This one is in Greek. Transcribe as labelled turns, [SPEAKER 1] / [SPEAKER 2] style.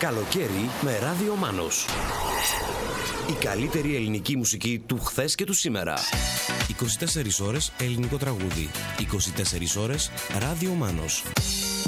[SPEAKER 1] Καλοκαίρι με Ράδιο Μάνος. Η καλύτερη ελληνική μουσική του χθες και του σήμερα.
[SPEAKER 2] 24 ώρες ελληνικό τραγούδι. 24 ώρες Ράδιο Μάνος.